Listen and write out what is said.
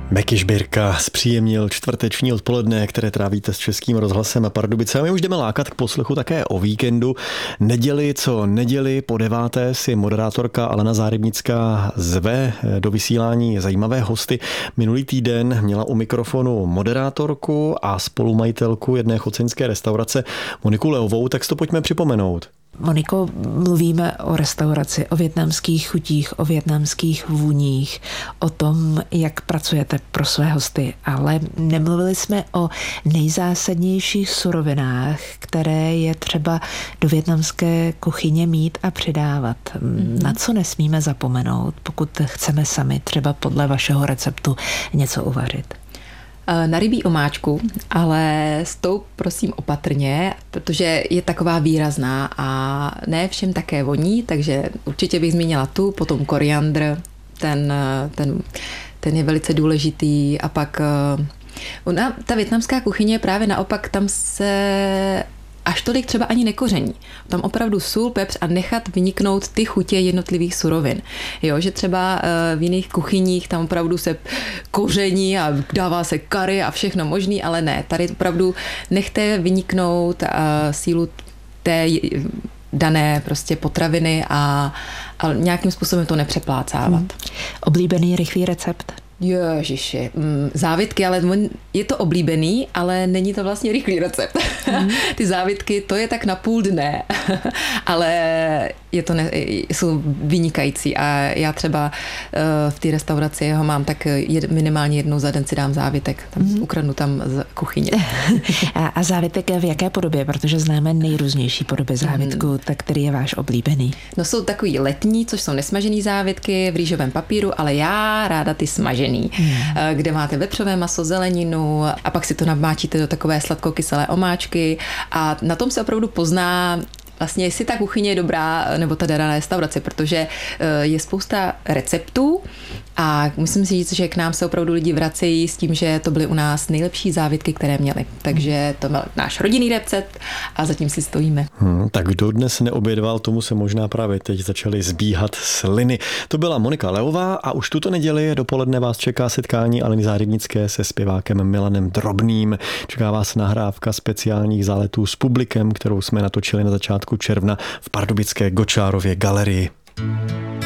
Meky Žbírka zpříjemnil čtvrteční odpoledne, které trávíte s Českým rozhlasem a Pardubice. A my už jdeme lákat k poslechu také o víkendu. Neděli po 9. si moderátorka Alena Zárybnická zve do vysílání zajímavé hosty. Minulý týden měla u mikrofonu moderátorku a spolumajitelku jedné choceňské restaurace Moniku Leovou, tak si to pojďme připomenout. Moniko, mluvíme o restauraci, o vietnamských chutích, o vietnamských vůních, o tom, jak pracujete pro své hosty, ale nemluvili jsme o nejzásadnějších surovinách, které je třeba do vietnamské kuchyně mít a přidávat. Na co nesmíme zapomenout, pokud chceme sami třeba podle vašeho receptu něco uvařit? Na rybí omáčku, ale s tou prosím opatrně, protože je taková výrazná a ne všem také voní, takže určitě bych zmínila tu, potom koriandr, ten je velice důležitý a pak ta vietnamská kuchyně právě naopak tam se až tolik třeba ani nekoření. Tam opravdu sůl, pepř a nechat vyniknout ty chutě jednotlivých surovin. Jo, že třeba v jiných kuchyních tam opravdu se koření a dává se kary a všechno možný, ale ne. Tady opravdu nechte vyniknout sílu té dané prostě potraviny a nějakým způsobem to nepřeplácávat. Oblíbený rychlý recept? Ježiši, závitky, ale je to oblíbený, ale není to vlastně rychlý recept. Ty závitky, to je tak na půl dne, ale jsou vynikající a já třeba v té restauraci ho mám tak minimálně jednou za den si dám závitek, ukradnu tam z kuchyně. A závitek v jaké podobě? Protože známe nejrůznější podoby závitku, tak který je váš oblíbený? No jsou takový letní, což jsou nesmažený závitky v rýžovém papíru, ale já ráda ty smažený, kde máte vepřové maso, zeleninu a pak si to namáčíte do takové sladkokyselé omáčky a na tom se opravdu pozná vlastně, jestli ta kuchyně je dobrá, nebo ta daná restaurace, protože je spousta receptů a musím si říct, že k nám se opravdu lidi vracejí s tím, že to byly u nás nejlepší závitky, které měli. Takže to byl náš rodinný recept a zatím si stojíme. Tak kdo dnes neobědval, tomu se možná právě teď začaly zbíhat sliny. To byla Monika Leová a už tuto neděli dopoledne vás čeká setkání Aleny Zárybnické se zpěvákem Milanem Drobným. Čeká vás nahrávka speciálních záletů s publikem, kterou jsme natočili na začátku června v pardubické Gočárově galerii.